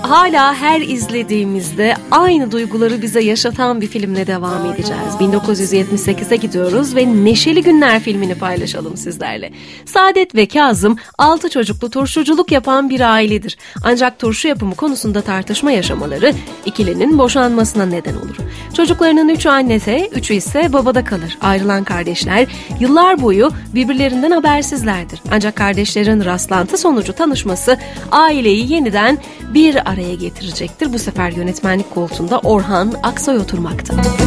hala her izlediğimizde aynı duyguları bize yaşatan bir filmle devam edeceğiz. 1978'e gidiyoruz ve Neşeli Günler filmini paylaşalım sizlerle. Saadet ve Kazım 6 çocuklu turşuculuk yapan bir ailedir. Ancak turşu yapımı konusunda tartışma yaşamaları ikilinin boşanmasına neden olur. Çocuklarının 3'ü annede, 3'ü ise babada kalır. Ayrılan kardeşler yıllar boyu birbirlerinden habersizlerdir. Ancak kardeşlerin rastlantı sonucu tanışması aileyi yeniden bir araya getirecektir. Bu sefer yönetmenlik koltuğunda Orhan Aksoy oturmakta.